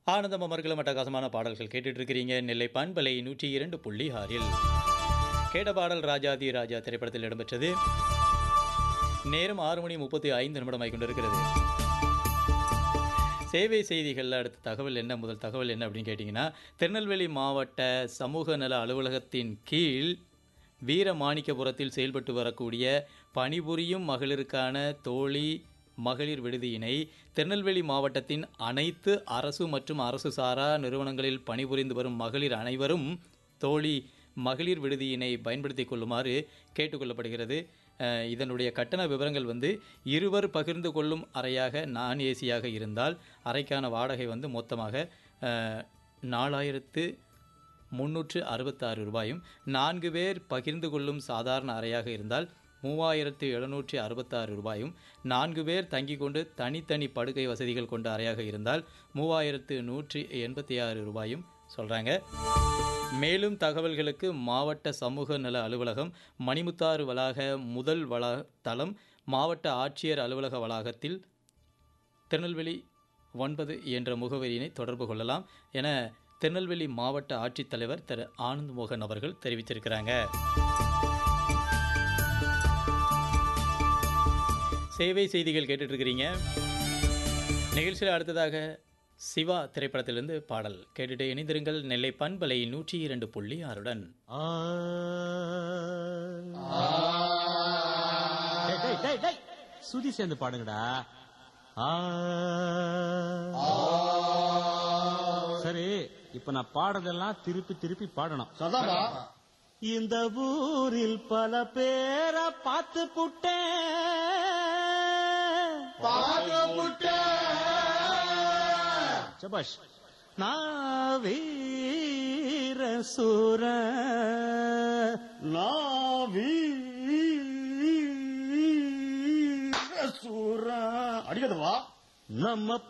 ஆனந்தம் அமர்கலம் அட்டகாசமான பாடல்கள் கேட்டுட்டு இருக்கிறீங்க. நெல்லை பண்பலை 102.6 கேட்ட பாடல் ராஜாதி ராஜா திரைப்படத்தில் இடம்பெற்றது. நேரம் 6:35 கொண்டிருக்கிறது. சேவை செய்திகளில் அடுத்த தகவல் என்ன, முதல் தகவல் என்ன அப்படின்னு கேட்டிங்கன்னா, திருநெல்வேலி மாவட்ட சமூக நல அலுவலகத்தின் கீழ் வீரமாணிக்கபுரத்தில் செயல்பட்டு வரக்கூடிய பணிபுரியும் மகளிருக்கான தோழி மகளிர் விடுதியினை திருநெல்வேலி மாவட்டத்தின் அனைத்து அரசு மற்றும் அரசு சாரா நிறுவனங்களில் பணிபுரிந்து வரும் மகளிர் அனைவரும் தோழி மகளிர் விடுதியினை பயன்படுத்தி கொள்ளுமாறு கேட்டுக்கொள்ளப்படுகிறது. இதனுடைய கட்டண விவரங்கள் இருவர் பகிர்ந்து கொள்ளும் அறையாக நான் ஏசியாக இருந்தால் அறைக்கான வாடகை மொத்தமாக 4,366 ரூபாயும், 4 பேர் பகிர்ந்து கொள்ளும் சாதாரண அறையாக இருந்தால் 3,766 ரூபாயும், 4 பேர் தங்கிக் கொண்டு தனித்தனி படுக்கை வசதிகள் கொண்ட அறையாக இருந்தால் 3,186 ரூபாயும் சொல்கிறாங்க. மேலும் தகவல்களுக்கு மாவட்ட சமூக நல அலுவலகம், மணிமுத்தாறு வளாக முதல் தளம், மாவட்ட ஆட்சியர் அலுவலக வளாகத்தில் திருநெல்வேலி 9 என்ற முகவரியினை தொடர்பு கொள்ளலாம் என திருநெல்வேலி மாவட்ட ஆட்சித்தலைவர் திரு ஆனந்த் மோகன் அவர்கள் தெரிவித்திருக்கிறாங்க. சேவை செய்திகள் கேட்டுட்டு இருக்கிறீங்க. நிகழ்ச்சியில் அடுத்ததாக சிவா திரைப்படத்திலிருந்து பாடல் கேட்டுட்டு இணைந்திருங்கள். நெல்லை பண்பலை 102.6 சுதி சேர்ந்து பாடுங்கடா. சரி, இப்ப நான் பாடுறதெல்லாம் திருப்பி திருப்பி பாடணும். இந்த ஊரில் பல பேரை பார்த்து சபாஷ். நான் வீர சூர அடிக்கதவா நம்ம